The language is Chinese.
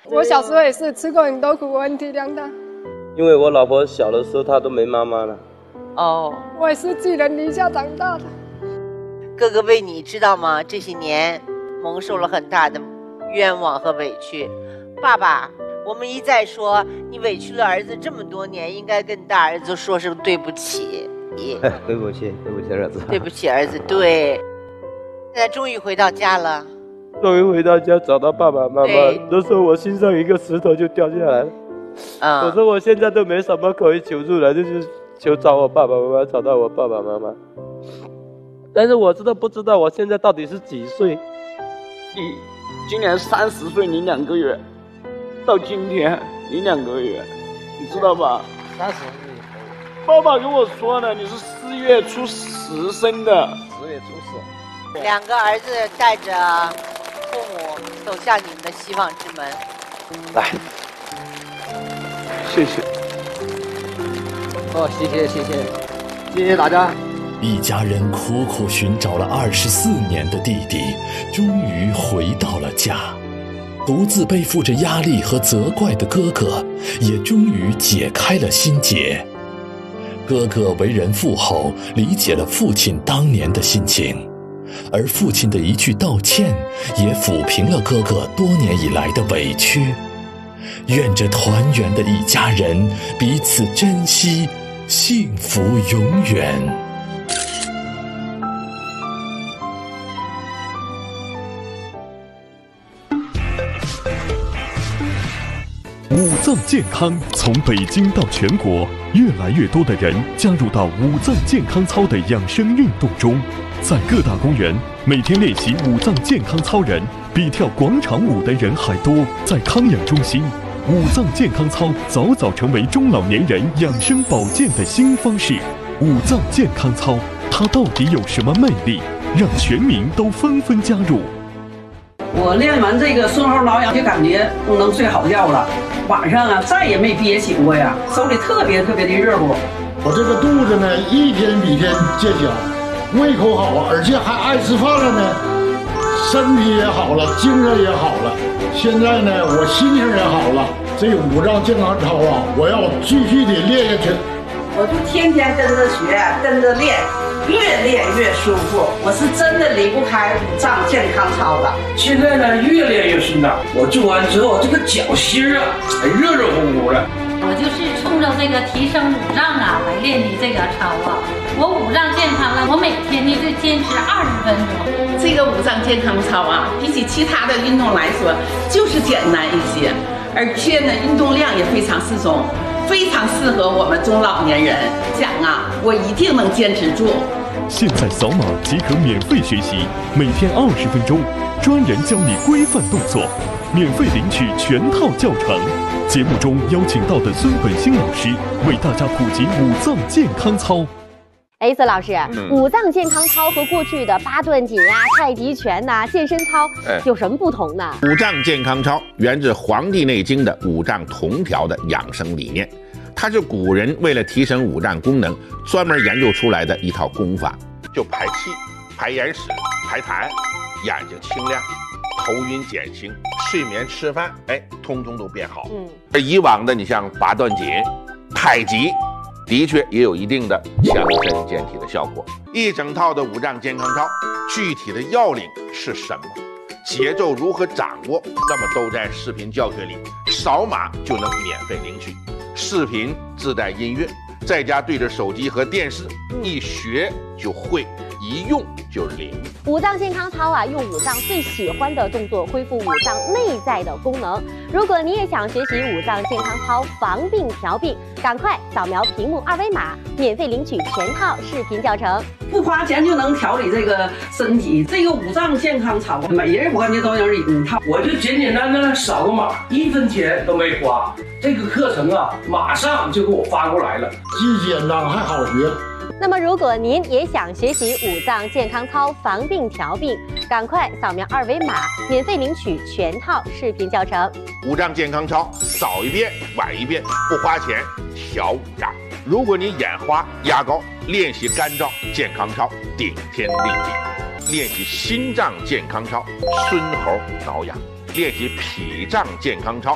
我小时候也是吃过很多苦，我很体谅他。 因为我老婆小的时候她都没妈妈了。 哦， 我也是寄人篱下长大的。 哥哥为你知道吗？这些年蒙受了很大的冤枉和委屈。爸爸，我们一再说你委屈了儿子这么多年，应该跟大儿子说声对不起。 对不起，对不起儿子。 对不起儿子，对。现在终于回到家了。 终于回到家找到爸爸妈妈，那时候我心上一个石头就掉下来了。我说我现在都没什么可以求助了，就是求找我爸爸妈妈，找到我爸爸妈妈。但是我不知道我现在到底是几岁？ 你今年30岁零2个月，到今天零2个月，你知道吧 30岁。 爸爸跟我说了，你是4月初10生的。 4月初10。 两个儿子带着父母走向你们的希望之门。 来， 谢谢。 谢谢，谢谢大家。 一家人苦苦寻找了24年的弟弟，终于回到了家。独自背负着压力和责怪的哥哥，也终于解开了心结。哥哥为人父后，理解了父亲当年的心情，而父亲的一句道歉，也抚平了哥哥多年以来的委屈。愿这团圆的一家人彼此珍惜，幸福永远。 五脏健康从北京到全国，越来越多的人加入到五脏健康操的养生运动中。在各大公园，每天练习五脏健康操人比跳广场舞的人还多。在康养中心，五脏健康操早早成为中老年人养生保健的新方式。五脏健康操，它到底有什么魅力，让全民都纷纷加入？ 我练完这个顺后挠痒，就感觉能睡好觉了。晚上啊，再也没憋醒过呀，手里特别的热乎。 我这个肚子呢，一天比一天见小，胃口好啊，而且还爱吃饭了呢，身体也好了，精神也好了。现在呢，我心情也好了。这五脏健康操啊，我要继续的练下去。 我就天天跟着学，跟着练，越练越舒服。我是真的离不开五脏健康操的。 现在呢，越练越顺当。我做完之后，这个脚心啊，还热乎乎的。 我就是冲着这个提升五脏啊来练的这个操啊。我五脏健康了，我每天呢就坚持20分钟。 这个五脏健康操啊，比起其他的运动来说，就是简单一些，而且呢，运动量也非常适中。非常适合我们中老年人，想啊，我一定能坚持住。 现在扫码即可免费学习，每天20分钟，专人教你规范动作，免费领取全套教程。节目中邀请到的孙本新老师为大家普及五脏健康操。 孙老师，五脏健康操和过去的8段锦啊、太极拳呐、健身操有什么不同呢？ 五脏健康操源自《黄帝内经》的五脏同调的养生理念，它是古人为了提升五脏功能专门研究出来的一套功法，就排气、排眼屎、排痰，眼睛清亮，头晕减轻，睡眠吃饭，通通都变好。而以往的你像8段锦、太极，的确也有一定的强身健体的效果。一整套的五脏健康操，具体的要领是什么？节奏如何掌握？那么都在视频教学里，扫码就能免费领取。视频自带音乐，在家对着手机和电视，一学就会，一用就灵。 五脏健康操啊，用五脏最喜欢的动作恢复五脏内在的功能。如果你也想学习五脏健康操防病调病，赶快扫描屏幕2维码，免费领取全套视频教程。 不花钱就能调理这个身体，这个五脏健康操，每人我感觉都有一套。 我就简简单单扫个码，1分钱都没花。这个课程啊，马上就给我发过来了， 既简单还好学。 那么，如果您也想学习五脏健康操防病调病，赶快扫描2维码，免费领取全套视频教程。 五脏健康操，早一遍晚一遍，不花钱调五脏。如果你眼花压高，练习肝脏健康操，顶天立地；练习心脏健康操，孙猴挠痒；练习脾脏健康操。